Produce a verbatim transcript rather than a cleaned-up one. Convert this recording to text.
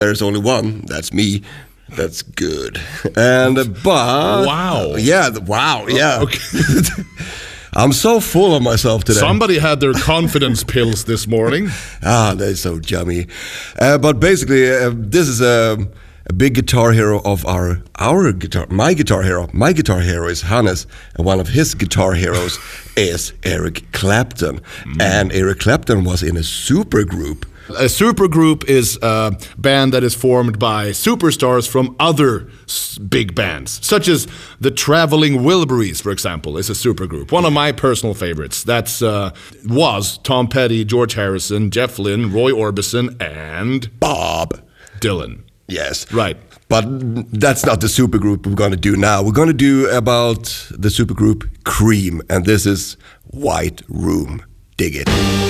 There's only one. That's me. That's good. And uh, but wow, yeah, the, wow, yeah. Okay. I'm so full of myself today. Somebody had their confidence pills this morning. Ah, they're so yummy. Uh, but basically, uh, this is a, a big guitar hero of our our guitar. My guitar hero. My guitar hero is Hannes, and one of his guitar heroes is Eric Clapton. Mm. And Eric Clapton was in a supergroup. A supergroup is a band that is formed by superstars from other big bands, such as the Traveling Wilburys, for example, is a supergroup. One of my personal favorites. That's uh, was Tom Petty, George Harrison, Jeff Lynne, Roy Orbison, and Bob Dylan. Yes, right. But that's not the supergroup we're going to do now. We're going to do about the supergroup Cream, and this is White Room. Dig it.